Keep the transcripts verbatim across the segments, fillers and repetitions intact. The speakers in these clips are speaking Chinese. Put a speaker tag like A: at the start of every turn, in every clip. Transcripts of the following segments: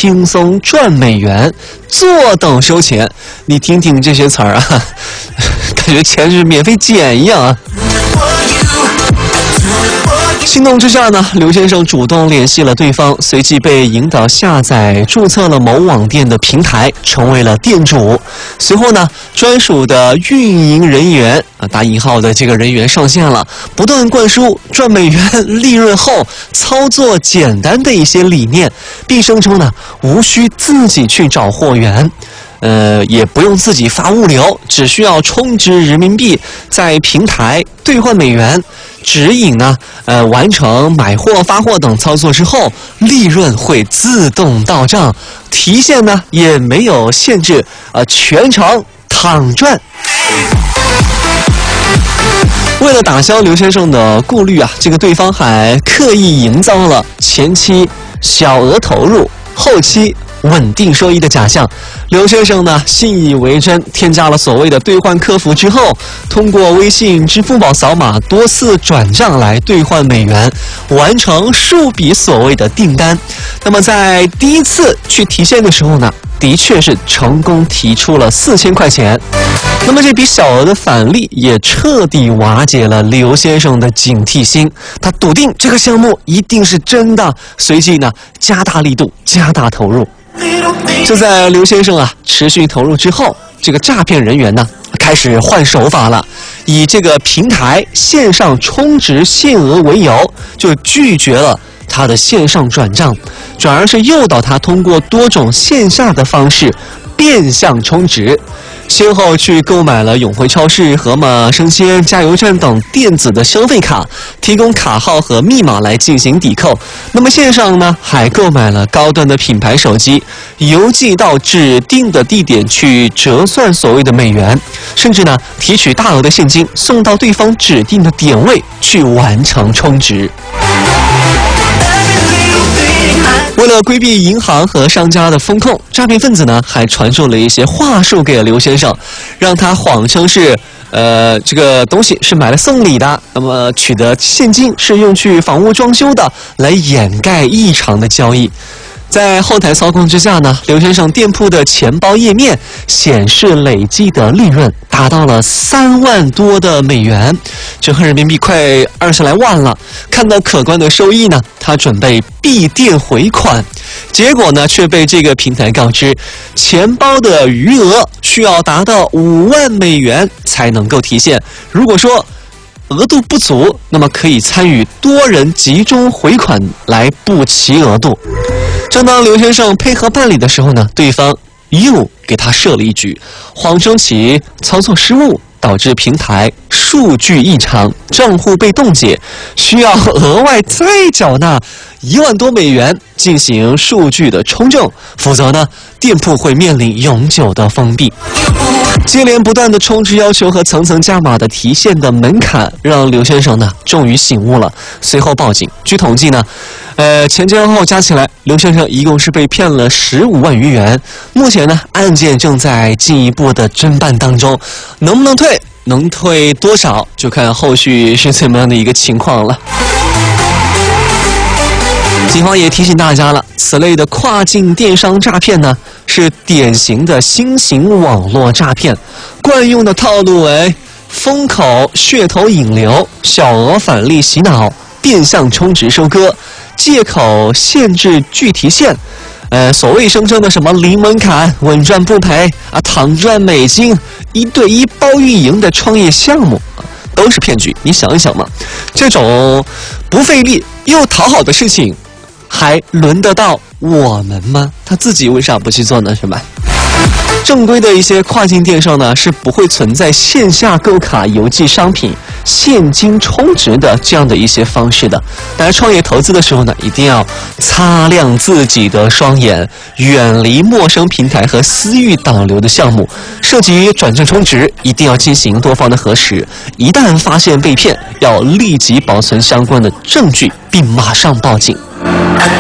A: 轻松赚美元，坐等收钱。你听听这些词儿啊，感觉钱是免费捡一样啊。心动之下呢，刘先生主动联系了对方，随即被引导下载注册了某网店的平台，成为了店主。随后呢，专属的运营人员啊，打引号的这个人员上线了，不断灌输赚美元利润后操作简单的一些理念，并声称呢，无需自己去找货源。呃，也不用自己发物流，只需要充值人民币，在平台兑换美元，指引呢，呃，完成买货、发货等操作之后，利润会自动到账，提现呢也没有限制，呃，全程躺赚。为了打消刘先生的顾虑啊，这个对方还刻意营造了前期小额投入，后期稳定收益的假象。刘先生呢信以为真，添加了所谓的兑换客服之后，通过微信、支付宝扫码多次转账来兑换美元，完成数笔所谓的订单。那么在第一次去提现的时候呢，的确是成功提出了四千块钱。那么这笔小额的返利也彻底瓦解了刘先生的警惕心，他笃定这个项目一定是真的，随即呢加大力度，加大投入。就在刘先生啊持续投入之后，这个诈骗人员呢开始换手法了，以这个平台线上充值限额为由，就拒绝了他的线上转账，转而是诱导他通过多种线下的方式变相充值。先后去购买了永辉超市、盒马生鲜、加油站等电子的消费卡，提供卡号和密码来进行抵扣。那么线上呢，还购买了高端的品牌手机，邮寄到指定的地点去折算所谓的美元，甚至呢提取大额的现金送到对方指定的点位去完成充值。为了规避银行和商家的风控，诈骗分子呢还传授了一些话术给了刘先生，让他谎称是呃这个东西是买了送礼的，那么取得现金是用去房屋装修的，来掩盖异常的交易。在后台操控之下呢，刘先生店铺的钱包页面显示累计的利润达到了三万多的美元，折合人民币快二十来万了。看到可观的收益呢，他准备闭店回款，结果呢却被这个平台告知，钱包的余额需要达到五万美元才能够提现。如果说额度不足，那么可以参与多人集中回款来补齐额度。正当刘先生配合办理的时候呢，对方又给他设了一局，谎称其操作失误导致平台数据异常，账户被冻结，需要额外再缴纳一万多美元进行数据的充正，否则呢，店铺会面临永久的封闭。接连不断的充值要求和层层加码的提现的门槛，让刘先生呢终于醒悟了，随后报警。据统计呢，呃，前前后后加起来，刘先生一共是被骗了十五万余元。目前呢，案件正在进一步的侦办当中，能不能退，能退多少，就看后续是怎么样的一个情况了。警方也提醒大家了，此类的跨境电商诈骗呢，是典型的新型网络诈骗，惯用的套路为风口噱头引流、小额返利洗脑、变相充值收割，借口限制具提现，呃，所谓声称的什么零门槛、稳赚不赔啊、躺赚美金、一对一包运营的创业项目，都是骗局。你想一想嘛，这种不费力又讨好的事情，还轮得到我们吗？他自己为啥不去做呢？是吧？正规的一些跨境电商呢，是不会存在线下购卡、邮寄商品、现金充值的这样的一些方式的。大家创业投资的时候呢，一定要擦亮自己的双眼，远离陌生平台和私域导流的项目。涉及转账充值，一定要进行多方的核实。一旦发现被骗，要立即保存相关的证据，并马上报警。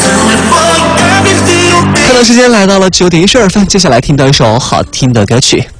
A: 看到时间来到了九点一十二分，接下来听到一首好听的歌曲。